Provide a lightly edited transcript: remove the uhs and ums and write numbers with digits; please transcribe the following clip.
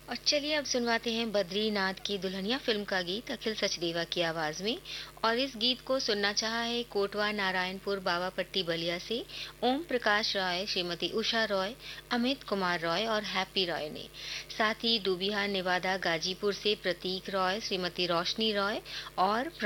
और चलिए अब सुनवाते हैं बद्रीनाथ की दुल्हनिया फ़िल्म का गीत अखिल सचदेवा की आवाज़ में। और इस गीत को सुनना चाहा है कोटवा नारायणपुर बावापट्टी बलिया से ओम प्रकाश रॉय, श्रीमती उषा रॉय, अमित कुमार रॉय और हैप्पी रॉय ने। साथ ही डूबिहा नेवादा गाजीपुर से प्रतीक रॉय, श्रीमती रोशनी रॉय और